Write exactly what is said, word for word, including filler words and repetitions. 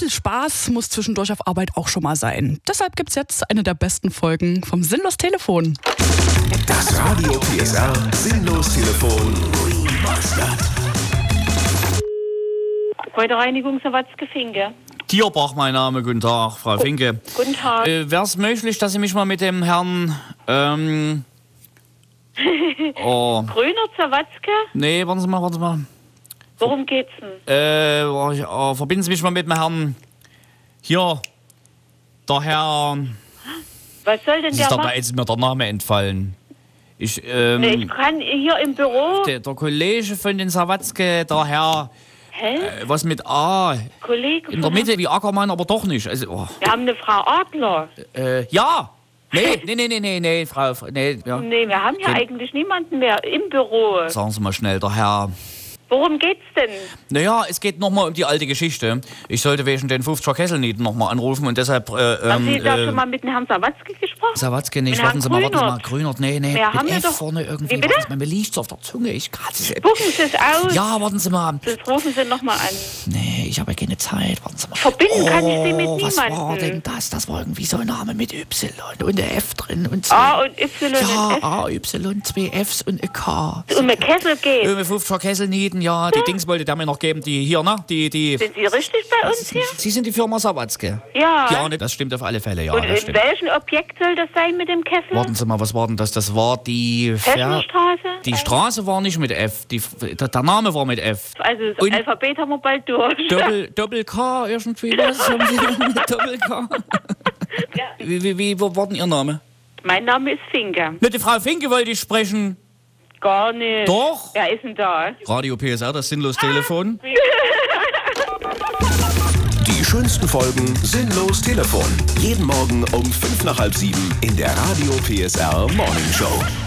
bisschen Spaß muss zwischendurch auf Arbeit auch schon mal sein. Deshalb gibt's jetzt eine der besten Folgen vom Sinnlos Telefon. Das Radio P S R Sinnlos Telefon Remastered. Gebäudereinigung Sawatzke-Finke. Tierbach, mein Name. Guten Tag, Frau Gu- Finke. Guten Tag. Äh, Wäre es möglich, dass Sie mich mal mit dem Herrn... Ähm, oh, Grüner Sawatzke? nee, warten Sie mal, warten Sie mal. Worum geht's denn? Äh, oh, ich- oh, verbinden Sie mich mal mit dem Herrn... Hier, der Herr... Was soll denn Das der ist dabei machen? jetzt mir der Name entfallen. Ich, ähm... Nee, ich kann hier im Büro... der, der Kollege von den Sawatzke, der Herr... Hä? Äh, was mit A? Kollege In der von- Mitte wie Ackermann, aber doch nicht. Also, oh, Wir haben eine Frau Adler. äh, ja! Nee, nee, nee, nee, nee, nee, Frau... Nee, ja. Nee, wir haben hier Den- eigentlich niemanden mehr im Büro. Sagen Sie mal schnell, der Herr... Worum geht's denn? Naja, es geht nochmal um die alte Geschichte. Ich sollte wegen den fünfziger Kesselnieten nochmal anrufen und deshalb... Äh, Haben Sie ähm, da äh, schon mal mit dem Herrn Sawatzke gesprochen? Sawatzke nicht, Mit warten Sie mal, Herrn warten Sie mal. Grünert, nee, nee, Ja, haben mit wir F doch- vorne irgendwie. Wie bitte? Warten Sie mal, mir liegt's auf der Zunge, ich kann es... Spucken Sie es aus. Ja, warten Sie mal. Das rufen Sie nochmal an. Nee, ich habe ja keine Zeit, warten Sie mal. Verbinden kann ich Sie mit Oh, was war niemandem. denn das? Das war irgendwie so ein Name mit Y und der F drin und zwei... A und Y ja, und F. A, Y, zwei Fs und ein K. Um den Kessel geht. Äh, fünfziger Kesselnieten, ja, die Dings wollte der mir noch geben, die hier, ne? Die, die... Sind Sie richtig bei uns hier? Sie sind die Firma Sawatzke. Ja. Ja, ne, das stimmt auf alle Fälle, ja, Und das in stimmt. welchem Objekt soll das sein mit dem Kessel? Warten Sie mal, was war denn das? Das war die... Ver Fessenstraße? die Straße war nicht mit F, die, der, der Name war mit F. Also das Und- Alphabet haben wir bald durch. Doppel, Doppel K irgendwie, was haben Sie denn mit Doppel K? Ja. Wie, wie, wie wo war denn Ihr Name? Mein Name ist Finke. Mit der Frau Finke wollte ich sprechen. Gar nicht. Doch? Wer ist denn da? Radio P S R, das Sinnlos Telefon. Die schönsten Folgen Sinnlos Telefon. Jeden Morgen um fünf nach halb sieben in der Radio P S R Morning Show.